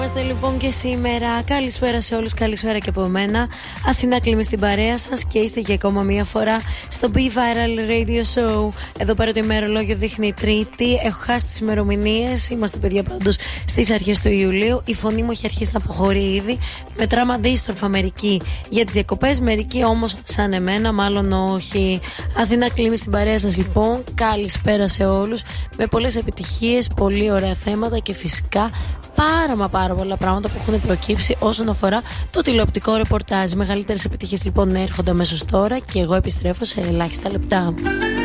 Είμαστε λοιπόν και σήμερα. Καλησπέρα σε όλους, καλησπέρα και από μένα. Αθηνά Κλίμη στην παρέα σας και είστε για ακόμα μία φορά στο Be Viral Radio Show. Εδώ πέρα το ημερολόγιο δείχνει Τρίτη. Έχω χάσει τις ημερομηνίες. Είμαστε παιδιά πάντως στις αρχές του Ιουλίου. Η φωνή μου έχει αρχίσει να αποχωρεί ήδη. Μετράμε αντίστροφα μερικοί για τις διακοπές, μερικοί όμως σαν εμένα, μάλλον όχι. Αθηνά Κλίμη στην παρέα σας λοιπόν. Καλησπέρα σε όλους. Με πολλές επιτυχίες, πολύ ωραία θέματα και φυσικά πάρα πολλά πράγματα που έχουν προκύψει όσον αφορά το τηλεοπτικό ρεπορτάζ. Μεγαλύτερες επιτυχίες λοιπόν έρχονται αμέσως τώρα και εγώ επιστρέφω σε ελάχιστα λεπτά.